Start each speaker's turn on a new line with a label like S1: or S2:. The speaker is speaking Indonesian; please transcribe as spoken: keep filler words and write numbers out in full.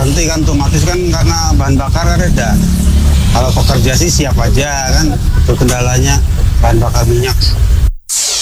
S1: berhenti kan otomatis kan karena bahan bakar kan ada. Kalau pekerja sih siap aja kan, itu kendalanya bahan bakar minyak.